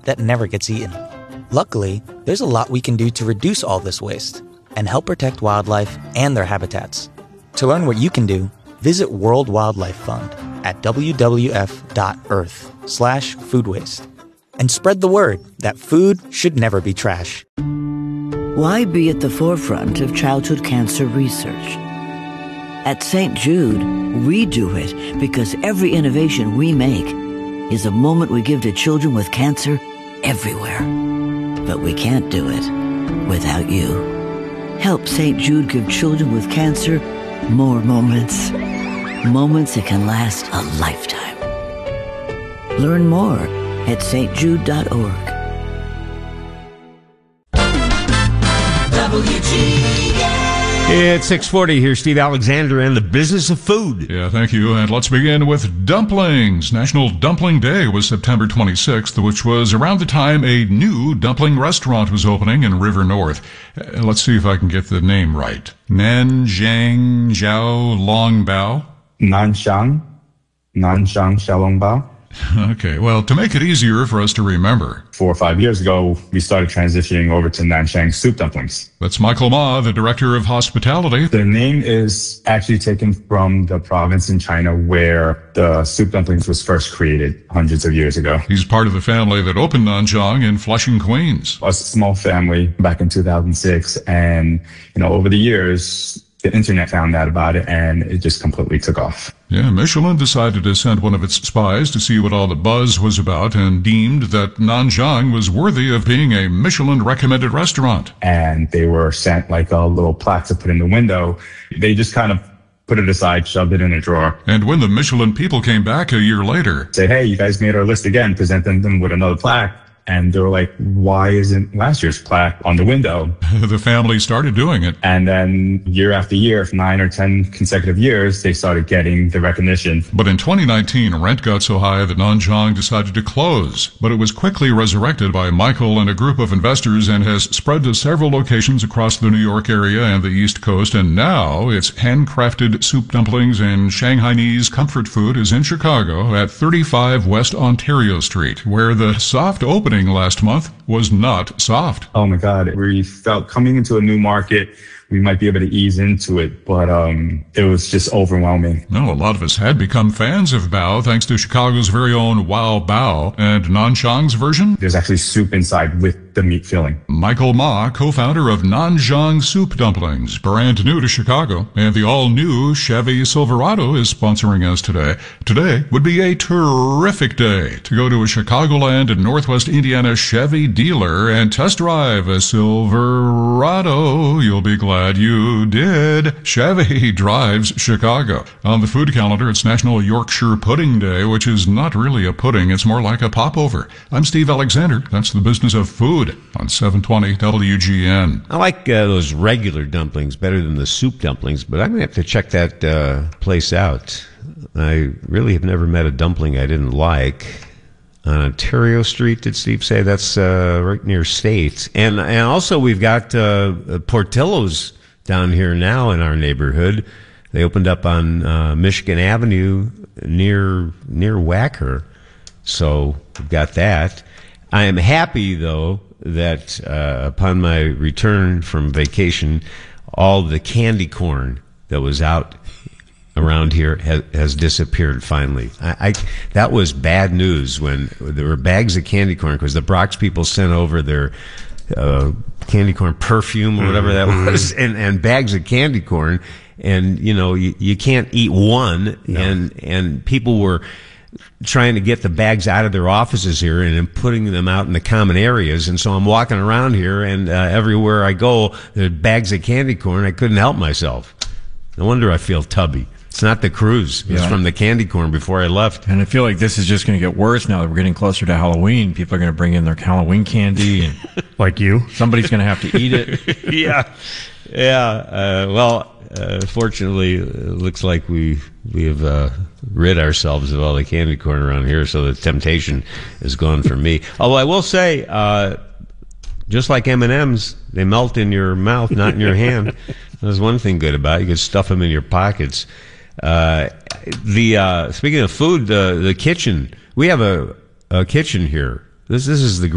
that never gets eaten. Luckily, there's a lot we can do to reduce all this waste and help protect wildlife and their habitats. To learn what you can do, visit World Wildlife Fund at wwf.earth/food waste. And spread the word that food should never be trash. Why be at the forefront of childhood cancer research? At St. Jude, we do it because every innovation we make is a moment we give to children with cancer everywhere. But we can't do it without you. Help St. Jude give children with cancer more moments. Moments that can last a lifetime. Learn more at stjude.org. It's 6:40. Here's Steve Alexander and the business of food. Yeah, thank you. And let's begin with dumplings. National Dumpling Day was September 26th, which was around the time a new dumpling restaurant was opening in River North. Let's see if I can get the name right. Nanjiang Jiao Longbao. Nanjiang Xiaolongbao. Okay, well, to make it easier for us to remember, 4 or 5 years ago, we started transitioning over to Nanjiang soup dumplings. That's Michael Ma, the director of hospitality. The name is actually taken from the province in China where the soup dumplings was first created hundreds of years ago. He's part of the family that opened Nanjiang in Flushing, Queens. A small family back in 2006, and over the years, the internet found out about it, and it just completely took off. Yeah, Michelin decided to send one of its spies to see what all the buzz was about and deemed that Nanjiang was worthy of being a Michelin-recommended restaurant. And they were sent like a little plaque to put in the window. They just kind of put it aside, shoved it in a drawer. And when the Michelin people came back a year later, say, hey, you guys made our list again, presenting them with another plaque. And they were like, why isn't last year's plaque on the window? The family started doing it. And then year after year, 9 or 10 consecutive years, they started getting the recognition. But in 2019, rent got so high that Nanjiang decided to close. But it was quickly resurrected by Michael and a group of investors and has spread to several locations across the New York area and the East Coast. And now its handcrafted soup dumplings and Shanghainese comfort food is in Chicago at 35 West Ontario Street, where the soft opening last month was not soft. Oh my God. We felt coming into a new market, we might be able to ease into it, but it was just overwhelming. No, a lot of us had become fans of Bao thanks to Chicago's very own Wow Bao. And Nanjiang's version? There's actually soup inside with the meat filling. Michael Ma, co-founder of Nanjiang Soup Dumplings, brand new to Chicago, and the all-new Chevy Silverado is sponsoring us today. Today would be a terrific day to go to a Chicagoland and Northwest Indiana Chevy dealer and test drive a Silverado. You'll be glad you did. Chevy drives Chicago. On the food calendar, it's National Yorkshire Pudding Day, which is not really a pudding. It's more like a popover. I'm Steve Alexander. That's the business of food on 720 WGN. I like those regular dumplings better than the soup dumplings, but I'm going to have to check that place out. I really have never met a dumpling I didn't like. On Ontario Street, did Steve say? That's right near State. And also we've got Portillo's down here now in our neighborhood. They opened up on Michigan Avenue near Wacker. So we've got that. I am happy, though, that upon my return from vacation, all the candy corn that was out around here has disappeared finally. That was bad news when there were bags of candy corn because the Brock's people sent over their candy corn perfume or whatever that was, and bags of candy corn, and you can't eat one, no. and people were trying to get the bags out of their offices here and putting them out in the common areas. And so I'm walking around here, and everywhere I go, there are bags of candy corn. I couldn't help myself. No wonder I feel tubby. It's not the cruise. It's from the candy corn before I left. And I feel like this is just going to get worse now that we're getting closer to Halloween. People are going to bring in their Halloween candy. And like you. Somebody's going to have to eat it. Yeah. Fortunately, it looks like we have rid ourselves of all the candy corn around here, so the temptation is gone for me. Although I will say, just like M&Ms, they melt in your mouth, not in your hand. There's one thing good about it. You can stuff them in your pockets. Speaking of food, the kitchen. We have a kitchen here. This is the